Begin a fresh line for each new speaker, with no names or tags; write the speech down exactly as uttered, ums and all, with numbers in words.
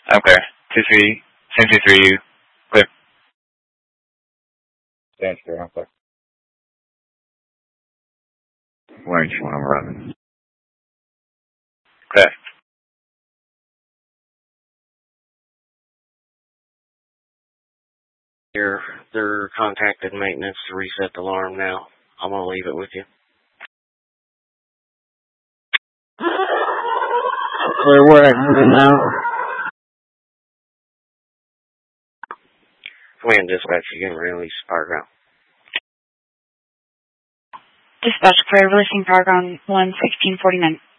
Okay. two three, same two three, clear. Stand clear, I'm clear. Orange one, I'm running. Clear.
Here, they're contacted maintenance to reset the alarm now. I'm going to leave it with you.
Clear what? Now?
Command dispatch, you can release Fargo.
Dispatch clear, releasing Fargo on one sixteen forty-nine.